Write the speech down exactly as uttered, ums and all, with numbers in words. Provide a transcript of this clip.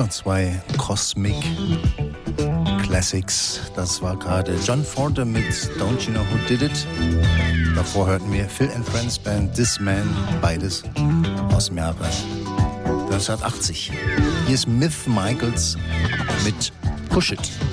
noch zwei Cosmic Classics. Das war gerade John Forte mit Don't You Know Who Did It. Davor hörten wir Phil and Friends Band This Man, beides aus dem Jahre neunzehnhundertachtzig. Hier ist Myth Michaels mit Push It.